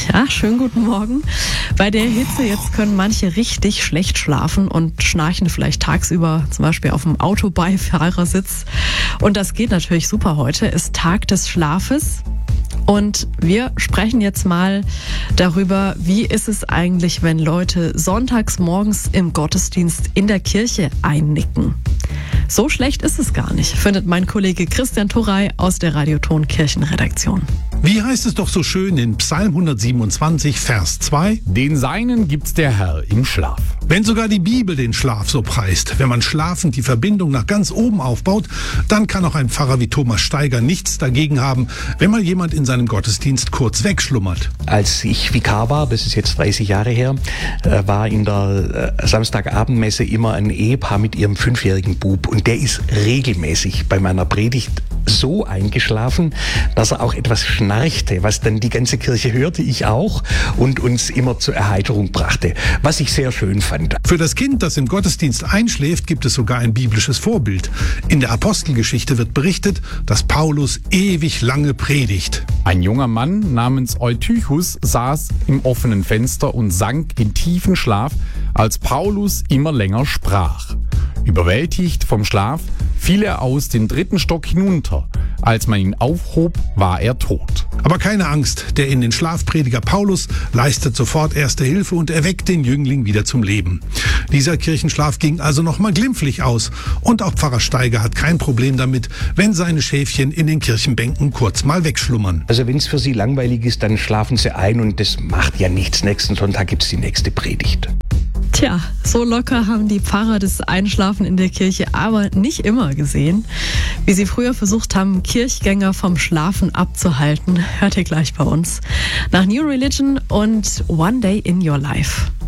Ja, schönen guten Morgen. Bei der Hitze jetzt können manche richtig schlecht schlafen und schnarchen vielleicht tagsüber, zum Beispiel auf dem Autobeifahrersitz. Und das geht natürlich super heute, ist Tag des Schlafes. Und wir sprechen jetzt mal darüber, wie ist es eigentlich, wenn Leute sonntags morgens im Gottesdienst in der Kirche einnicken. So schlecht ist es gar nicht, findet mein Kollege Christian Turrey aus der Radioton Kirchenredaktion. Wie heißt es doch so schön in Psalm 127, Vers 2? Den Seinen gibt's der Herr im Schlaf. Wenn sogar die Bibel den Schlaf so preist, wenn man schlafend die Verbindung nach ganz oben aufbaut, dann kann auch ein Pfarrer wie Thomas Steiger nichts dagegen haben, wenn mal jemand in seinem Gottesdienst kurz wegschlummert. Als ich Vikar war, das ist jetzt 30 Jahre her, war in der Samstagabendmesse immer ein Ehepaar mit ihrem 5-jährigen Bub. Und der ist regelmäßig bei meiner Predigt so eingeschlafen, dass er auch etwas schnarchte, was dann die ganze Kirche hörte, ich auch, und uns immer zur Erheiterung brachte, was ich sehr schön fand. Für das Kind, das im Gottesdienst einschläft, gibt es sogar ein biblisches Vorbild. In der Apostelgeschichte wird berichtet, dass Paulus ewig lange predigt. Ein junger Mann namens Eutychus saß im offenen Fenster und sank in tiefen Schlaf, als Paulus immer länger sprach. Überwältigt vom Schlaf fiel er aus dem 3. Stock hinunter. Als man ihn aufhob, war er tot. Aber keine Angst, der in den Schlafprediger Paulus leistet sofort erste Hilfe und erweckt den Jüngling wieder zum Leben. Dieser Kirchenschlaf ging also nochmal glimpflich aus. Und auch Pfarrer Steiger hat kein Problem damit, wenn seine Schäfchen in den Kirchenbänken kurz mal wegschlummern. Also wenn es für Sie langweilig ist, dann schlafen Sie ein und das macht ja nichts. Nächsten Sonntag gibt's die nächste Predigt. Tja, so locker haben die Pfarrer das Einschlafen in der Kirche aber nicht immer gesehen. Wie sie früher versucht haben, Kirchgänger vom Schlafen abzuhalten, hört ihr gleich bei uns. Nach New Religion und One Day in Your Life.